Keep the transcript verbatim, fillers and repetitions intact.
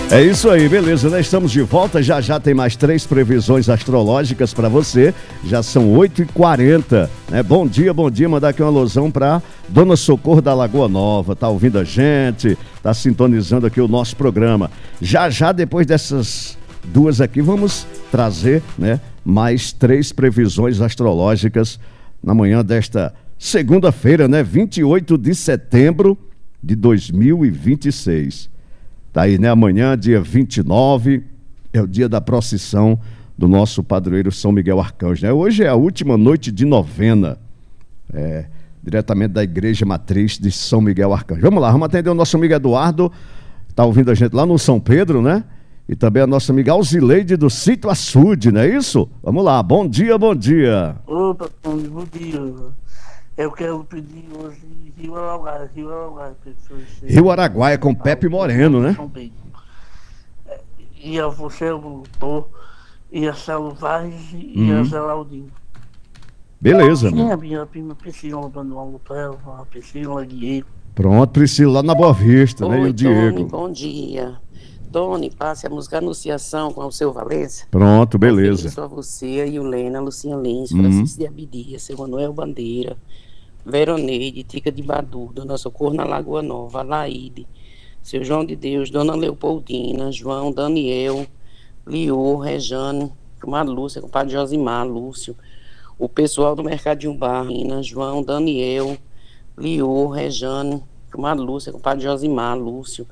É isso aí, beleza, né? Estamos de volta, já já tem mais três previsões astrológicas para você, já são oito e quarenta, né? Bom dia, bom dia, mandar aqui uma alusão para Dona Socorro da Lagoa Nova, tá ouvindo a gente, tá sintonizando aqui o nosso programa. Já já, depois dessas duas aqui, vamos trazer, né, mais três previsões astrológicas na manhã desta segunda-feira, né, vinte e oito de setembro de dois mil e vinte e seis. Tá aí, né? Amanhã, dia vinte e nove, é o dia da procissão do nosso padroeiro São Miguel Arcanjo, né? Hoje é a última noite de novena, é, diretamente da Igreja Matriz de São Miguel Arcanjo. Vamos lá, vamos atender o nosso amigo Eduardo, tá ouvindo a gente lá no São Pedro, né? E também a nossa amiga Alzileide do Sítio Açude, não é isso? Vamos lá, bom dia, bom dia. Opa, bom dia. Eu quero pedir hoje Rio Araguaia, Rio Araguaia. Rio Araguaia com Pepe Moreno, né? E a você, o doutor, e a Celo Vaz e Uhum. a Geraldinho. Beleza, Sim, mano. a minha prima Priscila, dando um alô pra ela, a Priscila, Diego. Pronto, Priscila, lá na Boa Vista, né? E Oi, o Diego. Tony, bom dia. Tony, passe a música Anunciação com o seu Valença. Pronto, beleza. Só você, a Ilena, Lucinha Lins, Uhum. Francisco de Abidia, seu Manuel Bandeira, Veroneide, Tica de Badu, Dona Socorro na Lagoa Nova, Laide, seu João de Deus, Dona Leopoldina, João, Daniel, Liô, Rejane, Comadre Lúcia, compadre Josimar, Lúcio, o pessoal do Mercadinho Bar, João, Daniel, Liô, Rejane, Comadre Lúcia, compadre Josimar, Lúcio,